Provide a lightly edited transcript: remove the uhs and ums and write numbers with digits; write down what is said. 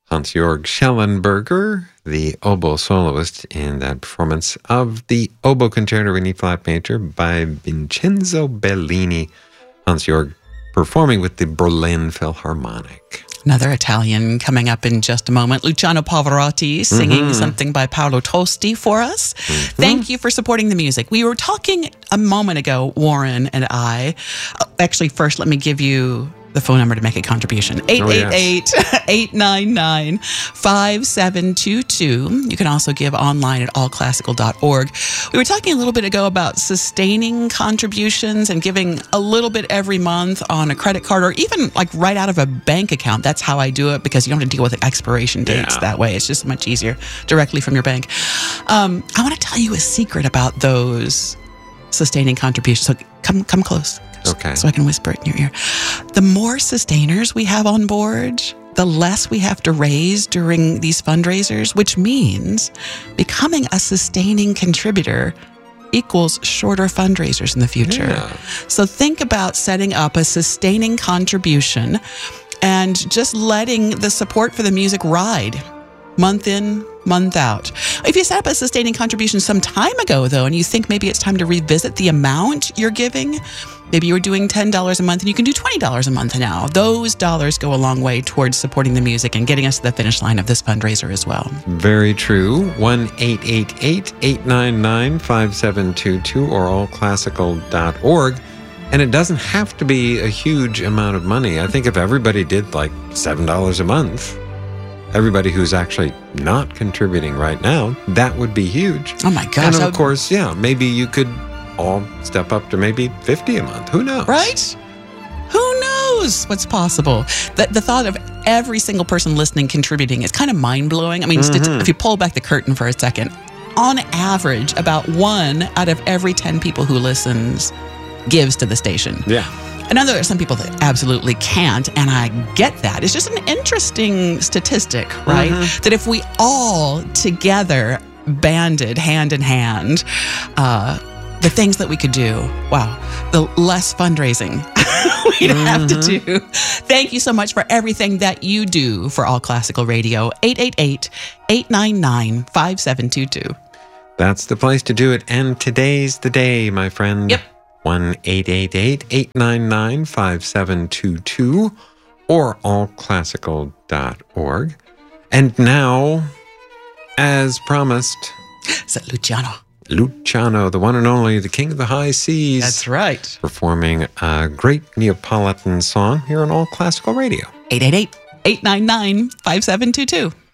Hans-Jörg Schellenberger, the oboe soloist in that performance of the Oboe Concerto in E-flat major by Vincenzo Bellini. Hans-Jörg performing with the Berlin Philharmonic. Another Italian coming up in just a moment. Luciano Pavarotti singing something by Paolo Tosti for us. Thank you for supporting the music. We were talking a moment ago, Warren and I. Actually, first, let me give you the phone number to make a contribution. 888-899-5722. You can also give online at allclassical.org. We were talking a little bit ago about sustaining contributions and giving a little bit every month on a credit card or even like right out of a bank account. That's how I do it because you don't have to deal with expiration dates that way. It's just much easier directly from your bank. I want to tell you a secret about those sustaining contributions. So come close. Okay. So I can whisper it in your ear. The more sustainers we have on board, the less we have to raise during these fundraisers, which means becoming a sustaining contributor equals shorter fundraisers in the future. Yeah. So think about setting up a sustaining contribution and just letting the support for the music ride month in, month out. If you set up a sustaining contribution some time ago, though, and you think maybe it's time to revisit the amount you're giving, maybe you were doing $10 a month and you can do $20 a month now. Those dollars go a long way towards supporting the music and getting us to the finish line of this fundraiser as well. Very true. 1-888-899-5722 or allclassical.org. And it doesn't have to be a huge amount of money. I think if everybody did like $7 a month, everybody who's actually not contributing right now, that would be huge. Oh my gosh. And of course, maybe you could all step up to maybe $50 a month. Who knows? Right? Who knows what's possible? The thought of every single person listening contributing is kind of mind-blowing. I mean, if you pull back the curtain for a second, on average, about 1 out of every 10 people who listens gives to the station. Yeah. I know there are some people that absolutely can't, and I get that. It's just an interesting statistic, right? That if we all together banded hand in hand, the things that we could do, wow, the less fundraising we'd have to do. Thank you so much for everything that you do for All Classical Radio. 888-899-5722. That's the place to do it. And today's the day, my friend. Yep. 1-888-899-5722 or allclassical.org. And now, as promised, So Luciano, the one and only, the king of the high seas. That's right. Performing a great Neapolitan song here on All Classical Radio. 888-899-5722.